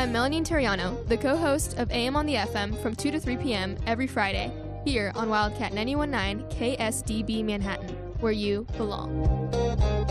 I'm Melanie Terriano, the co-host of AM on the FM from 2 to 3 p.m. every Friday, here on Wildcat 91.9 KSDB Manhattan, where you belong.